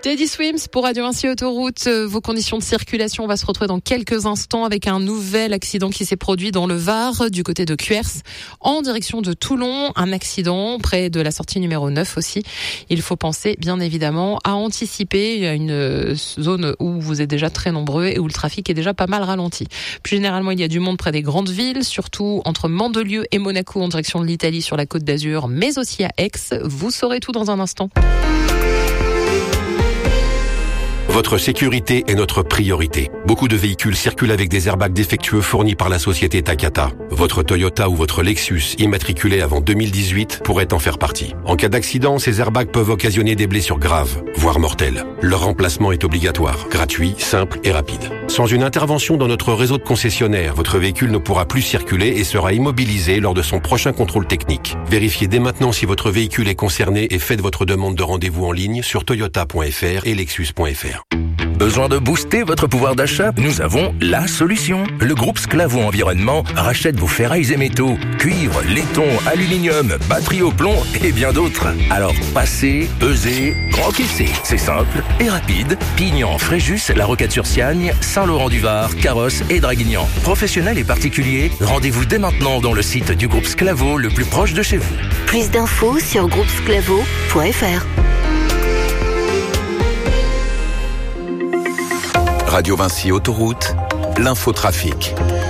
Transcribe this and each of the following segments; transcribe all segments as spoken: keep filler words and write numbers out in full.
Teddy Swims pour Radio Vinci Autoroute. Vos conditions de circulation, on va se retrouver dans quelques instants avec un nouvel accident qui s'est produit dans le Var, du côté de Cuers, en direction de Toulon. Un accident près de la sortie numéro neuf aussi. Il faut penser, bien évidemment, à anticiper. Il y a une zone où vous êtes déjà très nombreux et où le trafic est déjà pas mal ralenti. Plus généralement, il y a du monde près des grandes villes, surtout entre Mandelieu et Monaco en direction de l'Italie sur la Côte d'Azur, mais aussi à Aix. Vous saurez tout dans un instant. Votre sécurité est notre priorité. Beaucoup de véhicules circulent avec des airbags défectueux fournis par la société Takata. Votre Toyota ou votre Lexus immatriculé avant deux mille dix-huit pourrait en faire partie. En cas d'accident, ces airbags peuvent occasionner des blessures graves, voire mortelles. Leur remplacement est obligatoire, gratuit, simple et rapide. Sans une intervention dans notre réseau de concessionnaires, votre véhicule ne pourra plus circuler et sera immobilisé lors de son prochain contrôle technique. Vérifiez dès maintenant si votre véhicule est concerné et faites votre demande de rendez-vous en ligne sur toyota point f r et lexus point f r. Besoin de booster votre pouvoir d'achat? Nous avons la solution. Le groupe Sclavo Environnement rachète vos ferrailles et métaux, cuivre, laiton, aluminium, batterie au plomb et bien d'autres. Alors passez, pesez, encaissez. C'est simple et rapide. Pignan, Fréjus, La Roquette-sur-Siagne, Saint-Laurent-du-Var, Carrosse et Draguignan. Professionnels et particuliers, rendez-vous dès maintenant dans le site du groupe Sclavo le plus proche de chez vous. Plus d'infos sur groupe sclavo point f r. Radio Vinci Autoroute, l'infotrafic.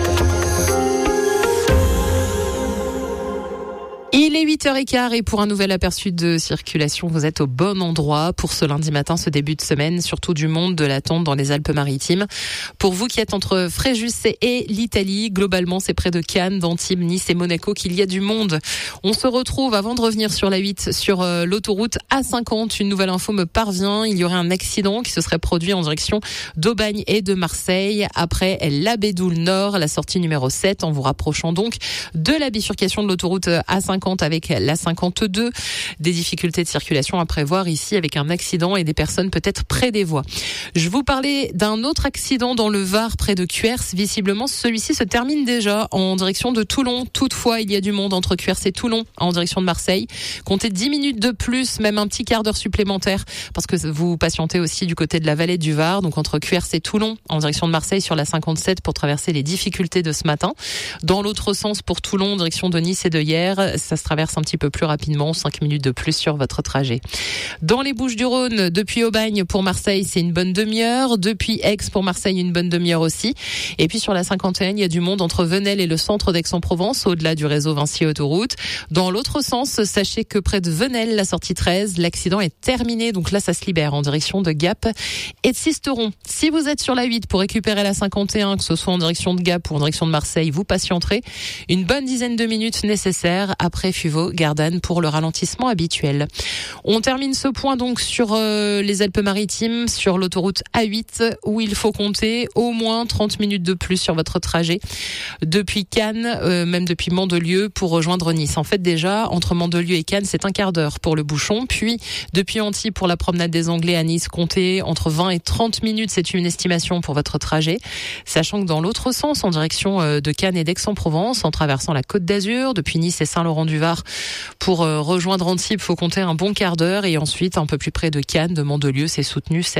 Il est huit heures quinze et pour un nouvel aperçu de circulation, vous êtes au bon endroit pour ce lundi matin, ce début de semaine, surtout du monde de l'attente dans les Alpes-Maritimes. Pour vous qui êtes entre Fréjus et l'Italie, globalement c'est près de Cannes, d'Antibes, Nice et Monaco qu'il y a du monde. On se retrouve avant de revenir sur la huit, sur euh, l'autoroute A cinquante. Une nouvelle info me parvient, il y aurait un accident qui se serait produit en direction d'Aubagne et de Marseille après l'Abédoul Nord, la sortie numéro sept, en vous rapprochant donc de la bifurcation de l'autoroute A cinquante avec la cinquante-deux. Des difficultés de circulation à prévoir ici avec un accident et des personnes peut-être près des voies. Je vous parlais d'un autre accident dans le Var près de Cuers. Visiblement, celui-ci se termine déjà en direction de Toulon. Toutefois, il y a du monde entre Cuers et Toulon en direction de Marseille. Comptez dix minutes de plus, même un petit quart d'heure supplémentaire parce que vous patientez aussi du côté de la vallée du Var, donc entre Cuers et Toulon en direction de Marseille sur la cinquante-sept pour traverser les difficultés de ce matin. Dans l'autre sens pour Toulon en direction de Nice et de Hyères, ça se traverse un petit peu plus rapidement, cinq minutes de plus sur votre trajet. Dans les Bouches-du-Rhône, depuis Aubagne pour Marseille, c'est une bonne demi-heure. Depuis Aix pour Marseille, une bonne demi-heure aussi. Et puis sur la cinquante et un, il y a du monde entre Venelle et le centre d'Aix-en-Provence, au-delà du réseau Vinci Autoroute. Dans l'autre sens, sachez que près de Venelle, la sortie treize, l'accident est terminé. Donc là, ça se libère en direction de Gap et de Sisteron. Si vous êtes sur la huit pour récupérer la cinquante et un, que ce soit en direction de Gap ou en direction de Marseille, vous patienterez une bonne dizaine de minutes nécessaires après Fuveau, Gardanne pour le ralentissement habituel. On termine ce point donc sur euh, les Alpes-Maritimes, sur l'autoroute A huit où il faut compter au moins trente minutes de plus sur votre trajet depuis Cannes, euh, même depuis Mandelieu pour rejoindre Nice. En fait déjà, entre Mandelieu et Cannes, c'est un quart d'heure pour le bouchon. Puis depuis Antibes pour la promenade des Anglais à Nice, comptez entre vingt et trente minutes, c'est une estimation pour votre trajet. Sachant que dans l'autre sens, en direction euh, de Cannes et d'Aix-en-Provence, en traversant la Côte d'Azur, depuis Nice et Saint-Laurent-du-Var, pour rejoindre Antibes, il faut compter un bon quart d'heure et ensuite un peu plus près de Cannes, de Mandelieu, c'est soutenu.